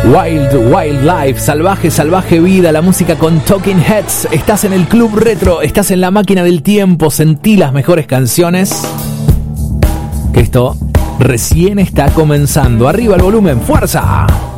Wild, Wild Life, salvaje, salvaje vida, la música con Talking Heads. Estás en el Club Retro, estás en la máquina del tiempo, sentí las mejores canciones. Que esto recién está comenzando. Arriba el volumen, fuerza.